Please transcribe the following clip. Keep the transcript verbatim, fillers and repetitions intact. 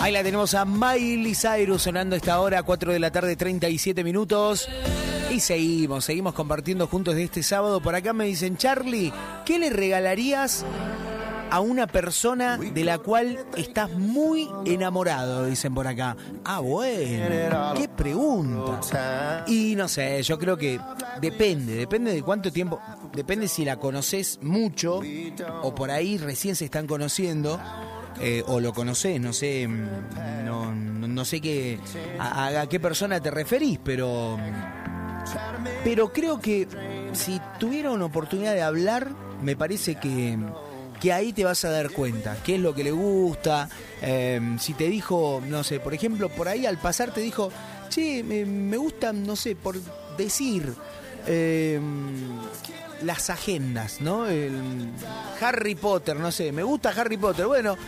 Ahí la tenemos a Miley Cyrus sonando esta hora, cuatro de la tarde, treinta y siete minutos. Y seguimos, seguimos compartiendo juntos de este sábado. Por acá me dicen, Charlie, ¿qué le regalarías a una persona de la cual estás muy enamorado? Dicen por acá. Ah, bueno, qué pregunta. Y no sé, yo creo que depende, depende de cuánto tiempo, depende si la conoces mucho o por ahí recién se están conociendo. Eh, o lo conocés, no sé, no, no, no sé qué, a, a qué persona te referís, pero, pero creo que si tuviera una oportunidad de hablar, me parece que, que ahí te vas a dar cuenta qué es lo que le gusta. Eh, si te dijo, no sé, por ejemplo, por ahí al pasar te dijo, che, me, me gusta, no sé, por decir... Eh, las agendas, ¿no? El Harry Potter, no sé, me gusta Harry Potter. Bueno,